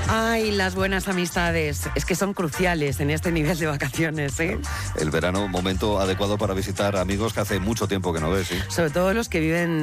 Ay, las buenas amistades. Es que son cruciales en este nivel de vacaciones, ¿eh? El verano, momento adecuado para visitar amigos que hace mucho tiempo que no ves, ¿sí? Sobre todo los que viven